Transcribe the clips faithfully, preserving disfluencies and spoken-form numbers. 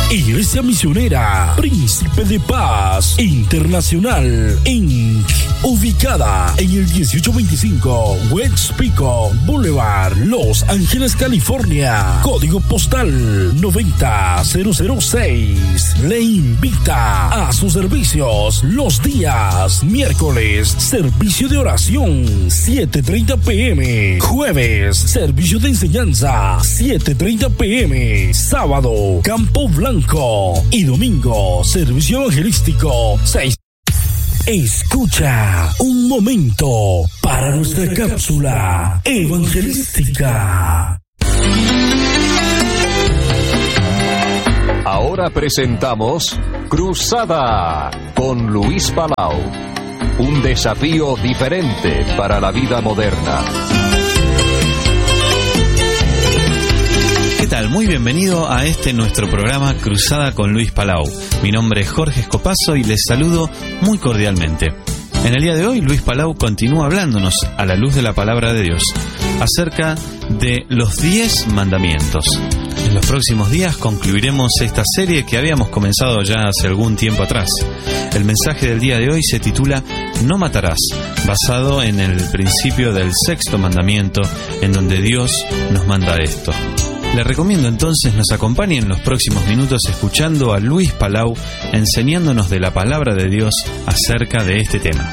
Iglesia Misionera Príncipe de Paz Internacional incorporated, ubicada en el dieciocho veinticinco West Pico Boulevard, Los Ángeles, California, código postal noventa mil seis. Le invita a sus servicios los días miércoles, servicio de oración siete treinta pm, jueves, servicio de enseñanza siete treinta pm, sábado, Campo Blanco y domingo, servicio evangelístico seis. Escucha un momento para nuestra cápsula evangelística. Ahora presentamos Cruzada con Luis Palau. Un desafío diferente para la vida moderna. ¿Qué tal? Muy bienvenido a este nuestro programa Cruzada con Luis Palau. Mi nombre es Jorge Escopazo y les saludo muy cordialmente. En el día de hoy, Luis Palau continúa hablándonos a la luz de la palabra de Dios acerca de los diez mandamientos. En los próximos días concluiremos esta serie que habíamos comenzado ya hace algún tiempo atrás. El mensaje del día de hoy se titula No matarás, basado en el principio del sexto mandamiento, en donde Dios nos manda esto. Les recomiendo entonces nos acompañen en los próximos minutos escuchando a Luis Palau enseñándonos de la palabra de Dios acerca de este tema.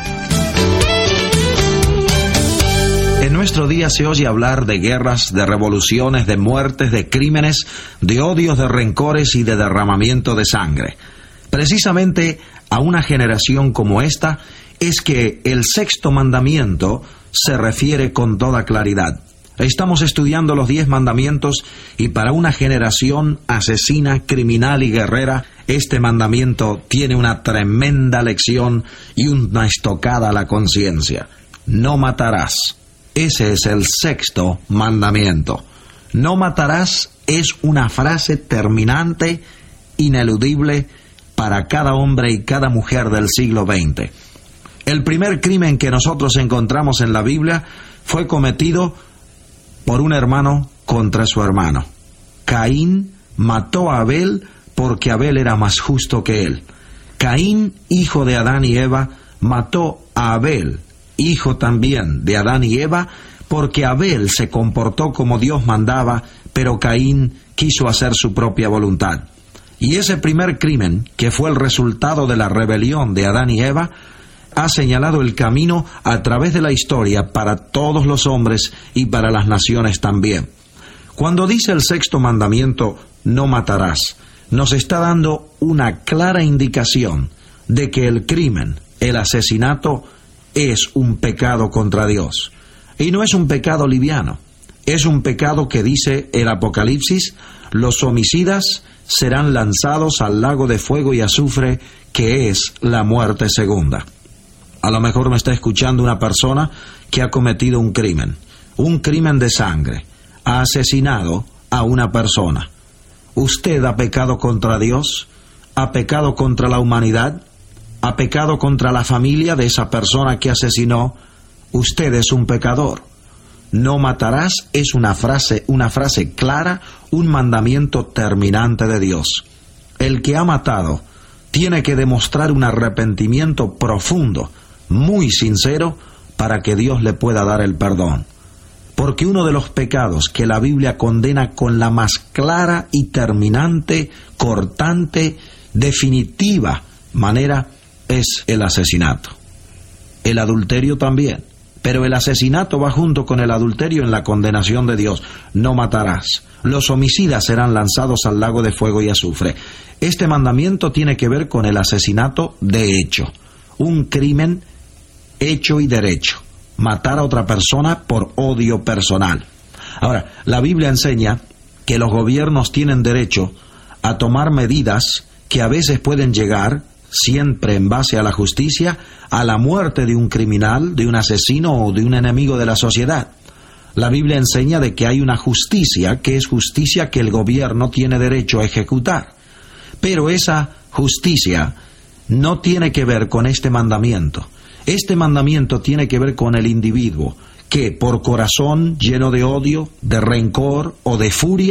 En nuestro día se oye hablar de guerras, de revoluciones, de muertes, de crímenes, de odios, de rencores y de derramamiento de sangre. Precisamente a una generación como esta es que el sexto mandamiento se refiere con toda claridad. Estamos estudiando los diez mandamientos y para una generación asesina, criminal y guerrera, este mandamiento tiene una tremenda lección y una estocada a la conciencia. No matarás. Ese es el sexto mandamiento. No matarás es una frase terminante, ineludible para cada hombre y cada mujer del siglo veinte. El primer crimen que nosotros encontramos en la Biblia fue cometido por un hermano contra su hermano. Caín mató a Abel porque Abel era más justo que él. Caín, hijo de Adán y Eva, mató a Abel, hijo también de Adán y Eva, porque Abel se comportó como Dios mandaba, pero Caín quiso hacer su propia voluntad. Y ese primer crimen, que fue el resultado de la rebelión de Adán y Eva, ha señalado el camino a través de la historia para todos los hombres y para las naciones también. Cuando dice el sexto mandamiento, no matarás, nos está dando una clara indicación de que el crimen, el asesinato, es un pecado contra Dios. Y no es un pecado liviano, es un pecado que dice el Apocalipsis, los homicidas serán lanzados al lago de fuego y azufre, que es la muerte segunda. A lo mejor me está escuchando una persona que ha cometido un crimen, un crimen de sangre, ha asesinado a una persona. ¿Usted ha pecado contra Dios? ¿Ha pecado contra la humanidad? ¿Ha pecado contra la familia de esa persona que asesinó? Usted es un pecador. No matarás es una frase, una frase clara, un mandamiento terminante de Dios. El que ha matado tiene que demostrar un arrepentimiento profundo, muy sincero, para que Dios le pueda dar el perdón. Porque uno de los pecados que la Biblia condena con la más clara y terminante, cortante, definitiva manera es el asesinato. El adulterio también, pero el asesinato va junto con el adulterio en la condenación de Dios. No matarás. Los homicidas serán lanzados al lago de fuego y azufre. Este mandamiento tiene que ver con el asesinato de hecho, un crimen hecho y derecho, matar a otra persona por odio personal. Ahora, la Biblia enseña que los gobiernos tienen derecho a tomar medidas que a veces pueden llegar, siempre en base a la justicia, a la muerte de un criminal, de un asesino o de un enemigo de la sociedad. La Biblia enseña de que hay una justicia, que es justicia que el gobierno tiene derecho a ejecutar. Pero esa justicia no tiene que ver con este mandamiento. Este mandamiento tiene que ver con el individuo que por corazón lleno de odio, de rencor o de furia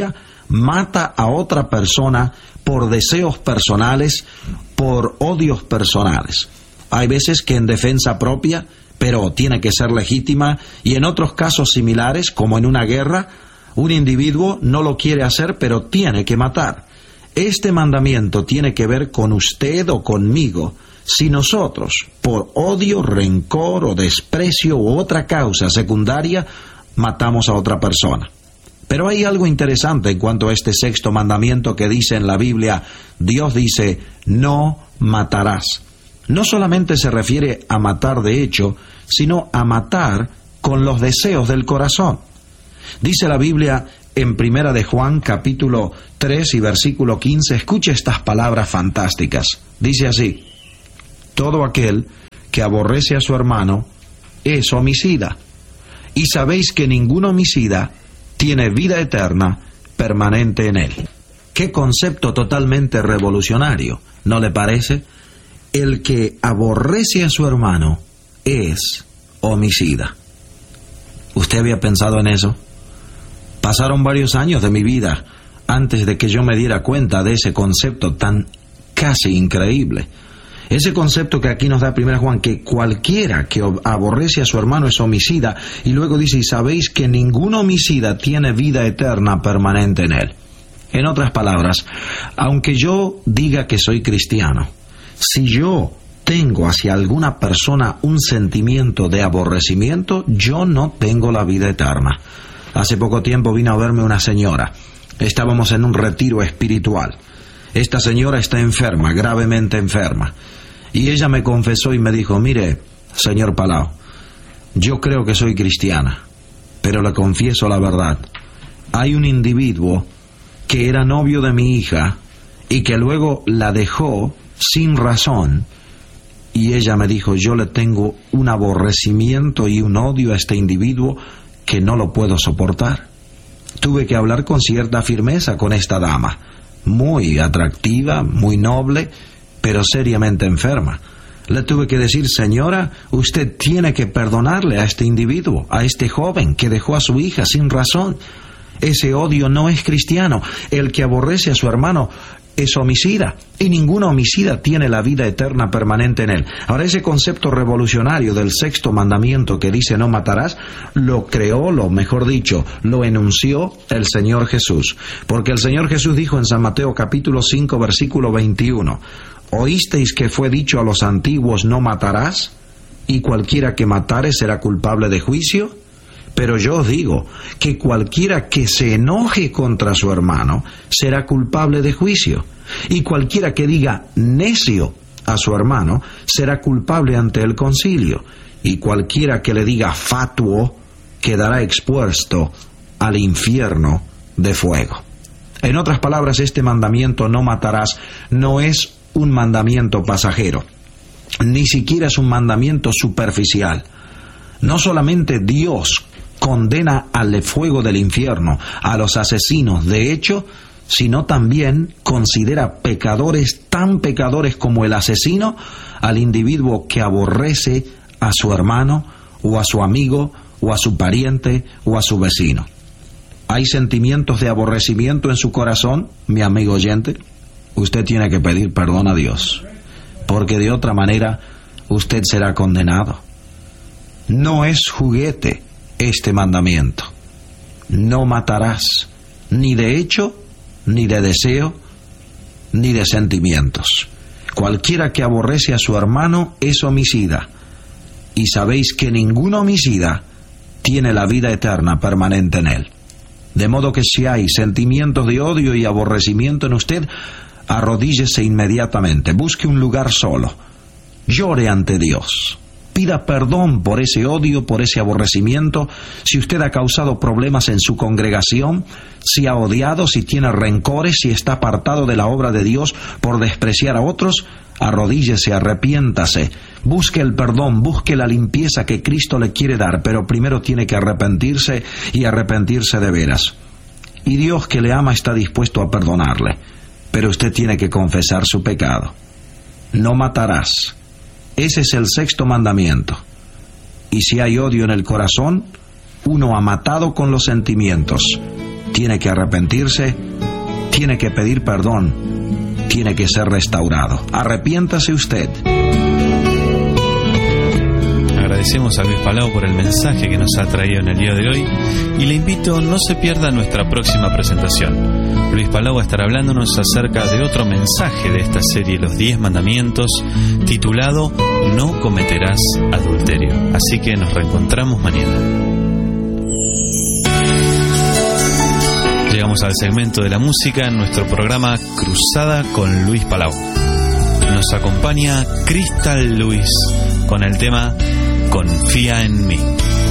mata a otra persona por deseos personales, por odios personales. Hay veces que en defensa propia, pero tiene que ser legítima, y en otros casos similares, como en una guerra, un individuo no lo quiere hacer, pero tiene que matar. Este mandamiento tiene que ver con usted o conmigo, si nosotros, por odio, rencor o desprecio u otra causa secundaria, matamos a otra persona. Pero hay algo interesante en cuanto a este sexto mandamiento que dice en la Biblia, Dios dice, no matarás. No solamente se refiere a matar de hecho, sino a matar con los deseos del corazón. Dice la Biblia en Primera de Juan, capítulo tres y versículo quince, escuche estas palabras fantásticas. Dice así, todo aquel que aborrece a su hermano es homicida, y sabéis que ningún homicida tiene vida eterna permanente en él. Qué concepto totalmente revolucionario, ¿no le parece? El que aborrece a su hermano es homicida. ¿Usted había pensado en eso? Pasaron varios años de mi vida antes de que yo me diera cuenta de ese concepto tan casi increíble. Ese concepto que aquí nos da Primera Juan, que cualquiera que aborrece a su hermano es homicida, y luego dice, y sabéis que ningún homicida tiene vida eterna permanente en él. En otras palabras, aunque yo diga que soy cristiano, si yo tengo hacia alguna persona un sentimiento de aborrecimiento, yo no tengo la vida eterna. Hace poco tiempo vino a verme una señora. Estábamos en un retiro espiritual. Esta señora está enferma, gravemente enferma. Y ella me confesó y me dijo, mire, señor Palau, yo creo que soy cristiana, pero le confieso la verdad. Hay un individuo que era novio de mi hija y que luego la dejó sin razón. Y ella me dijo, yo le tengo un aborrecimiento y un odio a este individuo que no lo puedo soportar. Tuve que hablar con cierta firmeza con esta dama, muy atractiva, muy noble, pero seriamente enferma. Le tuve que decir, señora, usted tiene que perdonarle a este individuo, a este joven que dejó a su hija sin razón. Ese odio no es cristiano. El que aborrece a su hermano es homicida, y ningún homicida tiene la vida eterna permanente en él. Ahora, ese concepto revolucionario del sexto mandamiento que dice no matarás, lo creó, lo mejor dicho, lo enunció el Señor Jesús. Porque el Señor Jesús dijo en San Mateo capítulo cinco, versículo veintiuno, ¿oísteis que fue dicho a los antiguos no matarás? Y cualquiera que matare será culpable de juicio. Pero yo os digo que cualquiera que se enoje contra su hermano será culpable de juicio. Y cualquiera que diga necio a su hermano será culpable ante el concilio. Y cualquiera que le diga fatuo quedará expuesto al infierno de fuego. En otras palabras, este mandamiento no matarás no es un mandamiento pasajero, ni siquiera es un mandamiento superficial. No solamente Dios condena al fuego del infierno a los asesinos de hecho, sino también considera pecadores tan pecadores como el asesino al individuo que aborrece a su hermano o a su amigo o a su pariente o a su vecino. ¿Hay sentimientos de aborrecimiento en su corazón, mi amigo oyente? Usted tiene que pedir perdón a Dios, porque de otra manera usted será condenado. No es juguete este mandamiento. No matarás, ni de hecho, ni de deseo, ni de sentimientos. Cualquiera que aborrece a su hermano es homicida, y sabéis que ningún homicida tiene la vida eterna permanente en él. De modo que si hay sentimientos de odio y aborrecimiento en usted, arrodíllese inmediatamente, busque un lugar solo, llore ante Dios. Pida perdón por ese odio, por ese aborrecimiento. Si usted ha causado problemas en su congregación, si ha odiado, si tiene rencores, si está apartado de la obra de Dios por despreciar a otros, arrodíllese, arrepiéntase, busque el perdón, busque la limpieza que Cristo le quiere dar, pero primero tiene que arrepentirse y arrepentirse de veras. Y Dios que le ama está dispuesto a perdonarle, pero usted tiene que confesar su pecado. No matarás. Ese es el sexto mandamiento. Y si hay odio en el corazón, uno ha matado con los sentimientos. Tiene que arrepentirse tiene que pedir perdón, tiene que ser restaurado. Arrepiéntase usted. Agradecemos a Luis Palau por el mensaje que nos ha traído en el día de hoy y le invito no se pierda nuestra próxima presentación. Luis Palau va a estar hablándonos acerca de otro mensaje de esta serie Los diez Mandamientos, titulado No cometerás adulterio. Así que nos reencontramos mañana. Llegamos al segmento de la música en nuestro programa Cruzada con Luis Palau. Nos acompaña Crystal Luis con el tema Confía en mí.